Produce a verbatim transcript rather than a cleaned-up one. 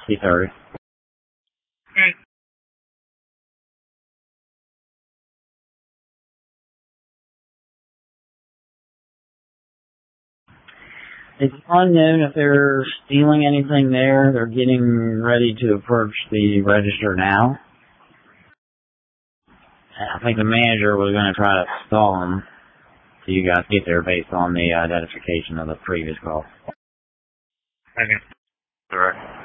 C thirty. Okay. It's unknown if they're stealing anything there. They're getting ready to approach the register now. I think the manager was going to try to stall them so you guys get there based on the identification of the previous call. Okay. Correct.